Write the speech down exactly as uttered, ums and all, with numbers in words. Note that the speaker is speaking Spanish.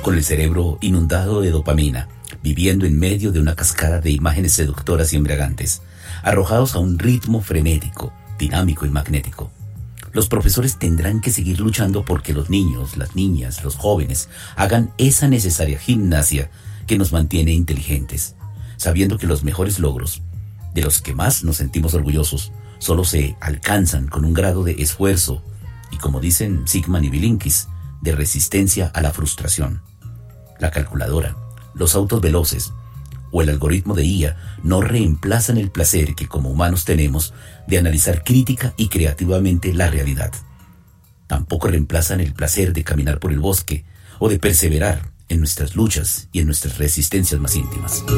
con el cerebro inundado de dopamina, viviendo en medio de una cascada de imágenes seductoras y embriagantes, arrojados a un ritmo frenético, dinámico y magnético. Los profesores tendrán que seguir luchando porque los niños, las niñas, los jóvenes hagan esa necesaria gimnasia que nos mantiene inteligentes, sabiendo que los mejores logros, de los que más nos sentimos orgullosos, solo se alcanzan con un grado de esfuerzo y, como dicen Sigman y Bilinkis, de resistencia a la frustración. La calculadora, los autos veloces o el algoritmo de I A no reemplazan el placer que como humanos tenemos de analizar crítica y creativamente la realidad. Tampoco reemplazan el placer de caminar por el bosque o de perseverar en nuestras luchas y en nuestras resistencias más íntimas.